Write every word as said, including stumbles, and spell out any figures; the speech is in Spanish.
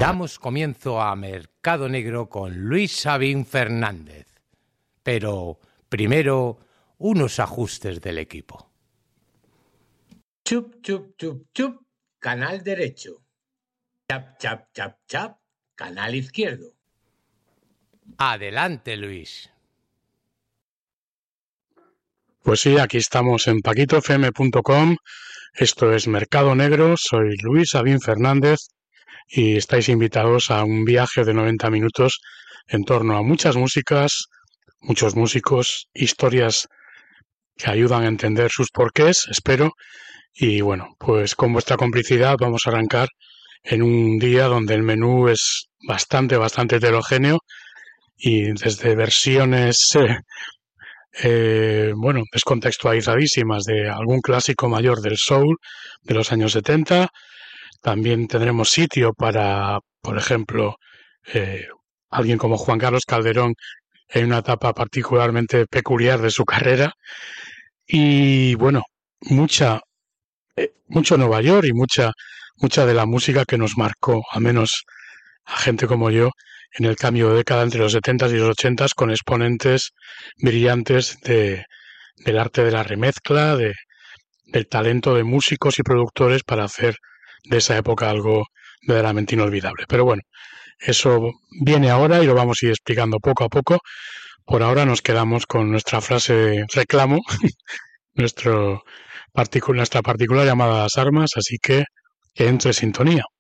Damos comienzo a Mercado Negro con Luis Sabín Fernández. Pero primero, unos ajustes del equipo. Chup, chup, chup, chup, canal derecho. Chap, chap, chap, chap, canal izquierdo. Adelante, Luis. Pues sí, aquí estamos en paquito f m punto com. Esto es Mercado Negro. Soy Luis Sabín Fernández y estáis invitados a un viaje de noventa minutos en torno a muchas músicas, muchos músicos, historias que ayudan a entender sus porqués, espero. Y bueno, pues con vuestra complicidad vamos a arrancar en un día donde el menú es bastante, bastante heterogéneo y desde versiones, eh, eh, bueno, descontextualizadísimas de algún clásico mayor del soul de los años setenta. También tendremos sitio para, por ejemplo, eh, alguien como Juan Carlos Calderón en una etapa particularmente peculiar de su carrera. Y bueno, mucha, eh, mucho Nueva York y mucha, mucha de la música que nos marcó, al menos a gente como yo, en el cambio de década entre los setentas y los ochentas, con exponentes brillantes de, del arte de la remezcla, de, del talento de músicos y productores para hacer de esa época algo verdaderamente inolvidable. Pero bueno, eso viene ahora y lo vamos a ir explicando poco a poco. Por ahora nos quedamos con nuestra frase de reclamo, nuestro particu- nuestra particular llamada a las armas, así que que entre sintonía.